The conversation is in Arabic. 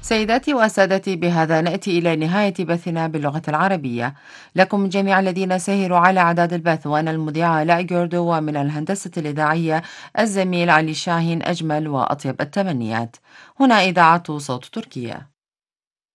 سيداتي وسادتي، بهذا نأتي إلى نهاية بثنا باللغة العربية. لكم جميع الذين سهروا على إعداد البث، وأنا المذيعة آلاء جوردو، ومن الهندسة الإذاعية الزميل علي شاهين، أجمل وأطيب التمنيات. هنا إذاعة صوت تركيا.